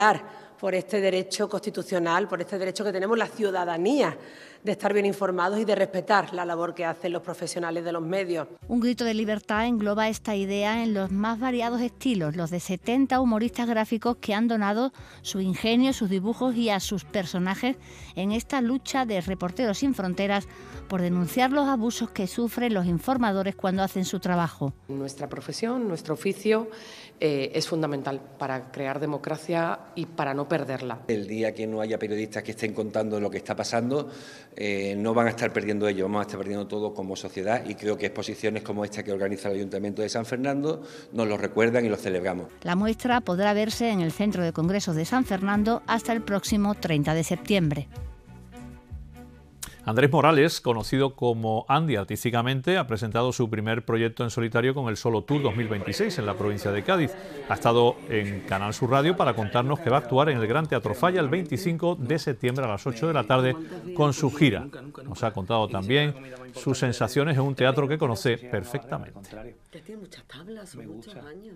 por este derecho constitucional, por este derecho que tenemos la ciudadanía de estar bien informados y de respetar la labor que hacen los profesionales de los medios. Un grito de libertad engloba esta idea en los más variados estilos, los de 70 humoristas gráficos que han donado su ingenio, sus dibujos y a sus personajes en esta lucha de Reporteros Sin Fronteras por denunciar los abusos que sufren los informadores cuando hacen su trabajo. Nuestra profesión, nuestro oficio es fundamental para crear democracia y para no perderla. El día que no haya periodistas que estén contando lo que está pasando, no van a estar perdiendo ellos, vamos a estar perdiendo todo como sociedad, y creo que exposiciones como esta que organiza el Ayuntamiento de San Fernando nos lo recuerdan y lo celebramos. La muestra podrá verse en el Centro de Congresos de San Fernando hasta el próximo 30 de septiembre. Andrés Morales, conocido como Andy artísticamente, ha presentado su primer proyecto en solitario con el Solo Tour 2026 en la provincia de Cádiz. Ha estado en Canal Sur Radio para contarnos que va a actuar en el Gran Teatro Falla el 25 de septiembre a las 8 de la tarde con su gira. Nos ha contado también sus sensaciones en un teatro que conoce perfectamente. Tiene muchas tablas, muchos años.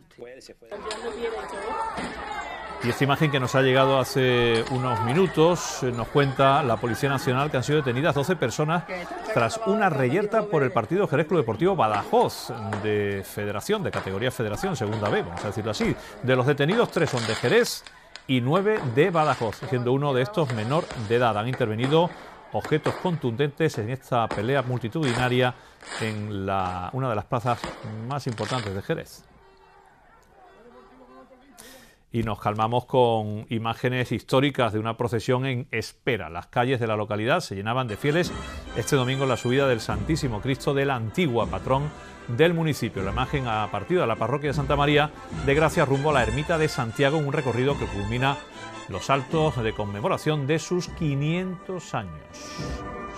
Y esta imagen que nos ha llegado hace unos minutos nos cuenta la Policía Nacional que han sido detenidas 12 personas tras una reyerta por el partido Jerez Club Deportivo Badajoz de Federación, de categoría Federación, segunda B, vamos a decirlo así. De los detenidos, 3 son de Jerez y 9 de Badajoz, siendo uno de estos menor de edad. Han intervenido objetos contundentes en esta pelea multitudinaria en una de las plazas más importantes de Jerez. Y nos calmamos con imágenes históricas de una procesión en espera. Las calles de la localidad se llenaban de fieles este domingo en la subida del Santísimo Cristo de la Antigua, patrón del municipio. La imagen a partir de la parroquia de Santa María de Gracia rumbo a la ermita de Santiago, en un recorrido que culmina los actos de conmemoración de sus 500 años.